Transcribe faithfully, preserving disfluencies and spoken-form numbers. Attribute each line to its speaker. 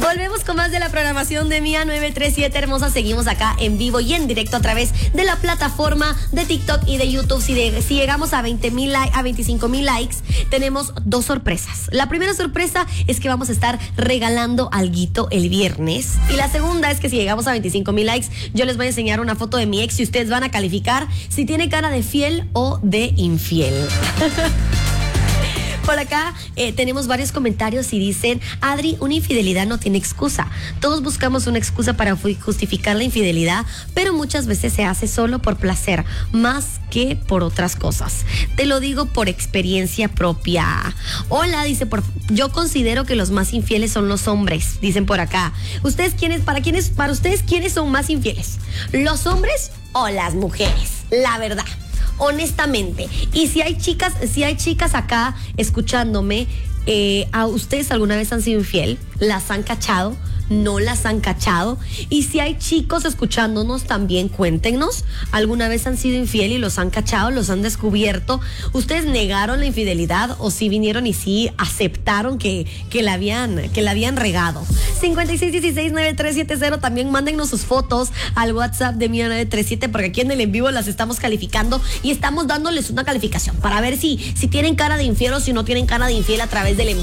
Speaker 1: Volvemos con más de la programación de Mía nueve tres siete, hermosa. Seguimos acá en vivo y en directo a través de la plataforma de TikTok y de YouTube. Si, de, si llegamos a veinte mil, a veinticinco mil likes, tenemos dos sorpresas. La primera sorpresa es que vamos a estar regalando alguito el viernes. Y la segunda es que si llegamos a veinticinco mil likes, yo les voy a enseñar una foto de mi ex y ustedes van a calificar si tiene cara de fiel o de infiel. Por acá eh, tenemos varios comentarios y dicen: Adri, una infidelidad no tiene excusa. Todos buscamos una excusa para justificar la infidelidad, pero muchas veces se hace solo por placer, más que por otras cosas. Te lo digo por experiencia propia. Hola, dice, por, yo considero que los más infieles son los hombres, dicen por acá. ¿Ustedes quiénes, para quiénes, para ustedes quiénes son más infieles? ¿Los hombres o las mujeres? La verdad. Honestamente. Y si hay chicas, si hay chicas acá escuchándome, eh, ¿a ustedes alguna vez han sido infiel? ¿Las han cachado? ¿No las han cachado? Y si hay chicos escuchándonos también, cuéntenos, ¿alguna vez han sido infiel y los han cachado, los han descubierto? ¿Ustedes negaron la infidelidad o si vinieron y sí aceptaron que, que, la, habían, que la habían regado? cincuenta y seis dieciséis nueve tres siete cero, también mándennos sus fotos al WhatsApp de Mía nueve tres siete, porque aquí en el en vivo las estamos calificando y estamos dándoles una calificación para ver si, si tienen cara de infiel o si no tienen cara de infiel a través del en vivo.